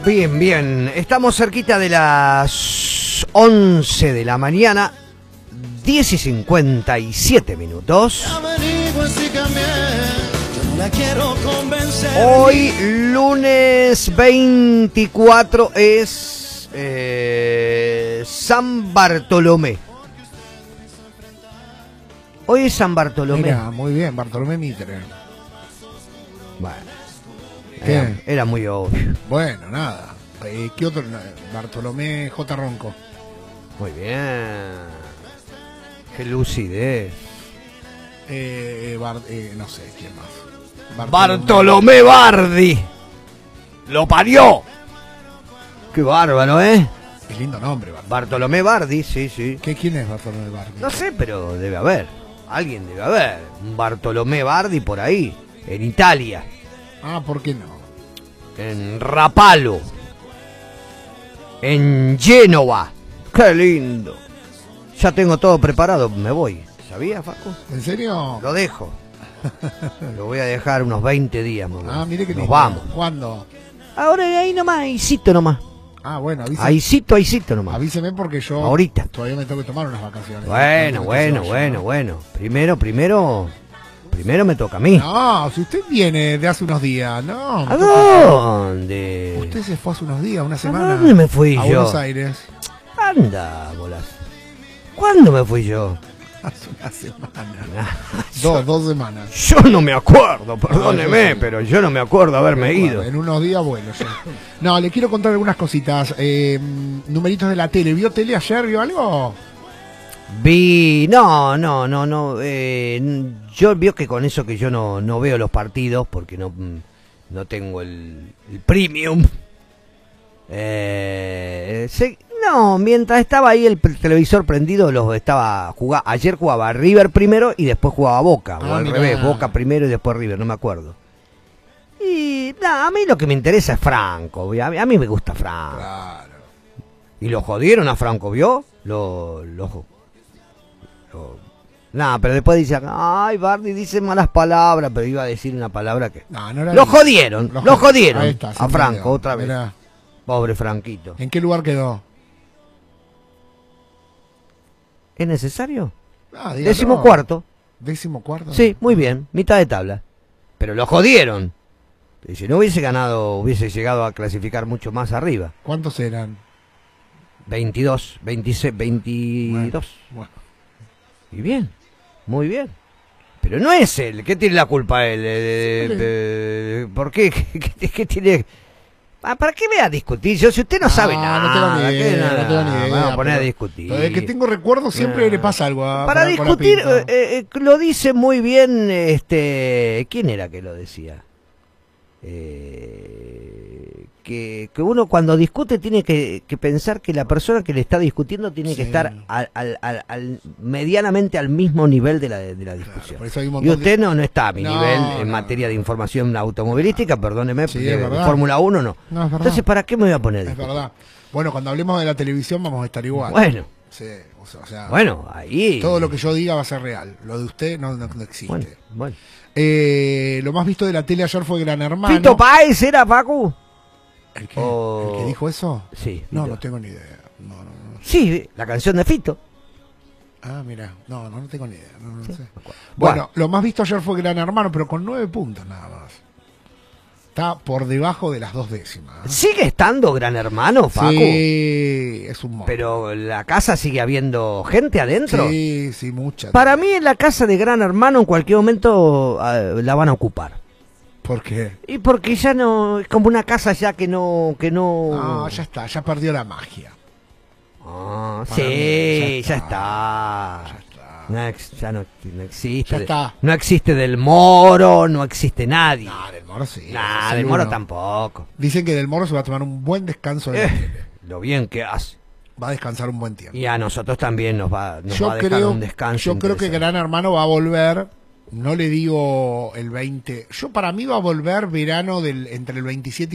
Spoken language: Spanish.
Bien, bien. Estamos cerquita de las 11 de la mañana, 10:57. Hoy, lunes 24, es San Bartolomé. Hoy es San Bartolomé. Mira, muy bien, Bartolomé Mitre. Bueno, ¿Qué? era muy obvio. Bueno, nada. ¿Qué otro? Bartolomé J. Ronco. Muy bien. Qué lucidez. No sé, ¿quién más? Bartolomé Bardi. Lo parió. Qué bárbaro, ¿eh? Qué lindo nombre, Bartolomé Bardi, sí, sí. ¿Quién es Bartolomé Bardi? No sé, pero debe haber. Alguien debe haber. Un Bartolomé Bardi por ahí. En Italia. Ah, ¿por qué no? En Rapallo. En Génova. Qué lindo. Ya tengo todo preparado, me voy. ¿Sabías, Facu? ¿En serio? Lo dejo. Lo voy a dejar unos 20 días, mamá. Ah, mire que nos vamos. ¿Cuándo? Ahora ahí nomás, ahícito nomás. Ah, bueno, avíseme. Ahícito nomás. Avíseme porque yo ahorita todavía me tengo que tomar unas vacaciones. Bueno. Primero me toca a mí. No, si usted viene de hace unos días, no. ¿A dónde? Usted se fue hace unos días, una semana. ¿A dónde me fui a yo? Buenos Aires. Anda, bolas. ¿Cuándo me fui yo? Hace una semana. Yo- Dos semanas. Yo no me acuerdo, perdóneme, yo sí. pero yo no me acuerdo haberme ido. En unos días, bueno. Yo. No, le quiero contar algunas cositas. Numeritos de la tele. ¿Vio tele ayer? ¿Vio algo? Vi, no. Yo vio que con eso que yo no veo los partidos porque no tengo el premium. No, mientras estaba ahí el televisor prendido, ayer jugaba River primero y después jugaba Boca, o al revés, Boca primero y después River, no me acuerdo. Y a mí lo que me interesa es Franco, a mí me gusta Franco. Claro. Y lo jodieron a Franco, ¿vio? Pero después dice, ay, Bardi dice malas palabras, pero iba a decir una palabra que... No la lo vi. jodieron Ahí está, a Franco otra vez. Mirá. Pobre Franquito. ¿En qué lugar quedó? ¿Es necesario? Dígalo. 14º. 14º. Sí, muy bien, mitad de tabla. Pero lo jodieron. Y si no hubiese ganado, hubiese llegado a clasificar mucho más arriba. ¿Cuántos eran? 22, 26, 22. Bueno. Y bien, muy bien. Pero no es él, ¿qué tiene la culpa él? ¿Por qué? ¿Qué tiene? ¿Para qué me va a discutir? Si usted no sabe nada. No tengo ni idea. ¿qué? No tengo ni idea. Vamos a poner a discutir. Desde que tengo recuerdo siempre le pasa algo a Para Franco discutir, Lapinto. lo dice muy bien, ¿quién era que lo decía? Que uno cuando discute tiene que pensar que la persona que le está discutiendo tiene que estar medianamente al mismo nivel de la discusión. Por eso hay un Y montón usted no está a mi No, nivel en no. materia de información automovilística, perdóneme, Sí, de es verdad. Fórmula 1 no. No, es verdad. Entonces, ¿para qué me voy a poner a Es discutir? verdad. Bueno, cuando hablemos de la televisión vamos a estar igual. Bueno, Sí, o sea, ahí... todo lo que yo diga va a ser real. Lo de usted no existe. Bueno. Lo más visto de la tele ayer fue Gran Hermano. ¿Fito Páez era, Pacu? ¿El que dijo eso? Sí. No, Fito. no tengo ni idea. No. Sí, la canción de Fito. Ah, mira. No tengo ni idea. No Sí, sé. me acuerdo. Bueno, lo más visto ayer fue Gran Hermano, pero con 9 puntos nada más. Está por debajo de las 2 décimas. ¿Sigue estando Gran Hermano, Facu? Sí, es un montón. Pero la casa sigue habiendo gente adentro. Sí, mucha. Para mí en la casa de Gran Hermano en cualquier momento la van a ocupar. ¿Por qué? Y porque ya no, es como una casa ya que no... No, ya está, ya perdió la magia. Ah, Para sí, mí, ya está. Ya está. Ya no existe. Ya está. No existe Del Moro, no existe nadie. No, Del Moro sí. Nah, ese es Del el Moro uno. tampoco. Dicen que Del Moro se va a tomar un buen descanso de la tele. Lo bien que hace. Va a descansar un buen tiempo. Y a nosotros también nos va a dejar un descanso. Yo creo que interesante. Gran Hermano va a volver. No le digo el 20. Para mí va a volver verano entre el 27 y